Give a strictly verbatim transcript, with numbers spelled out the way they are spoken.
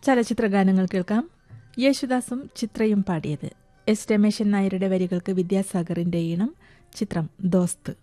ചലച്ചിത്ര ഗാനങ്ങൾ കേൾക്കാം. യേശുദാസും ചിത്രയും പാടിയത്. എസ് രമേശൻ നായരുടെ വരികൾക്ക് വിദ്യാസാഗറിന്റെ ഈണം. ചിത്രം ദോസ്ത്.